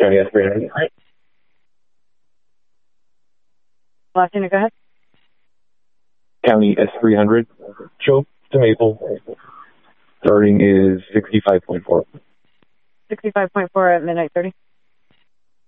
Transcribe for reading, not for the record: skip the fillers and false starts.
County S300. Last unit, go ahead. County S300. Choke to Maple. Starting is 65.4. 65.4 at midnight 30.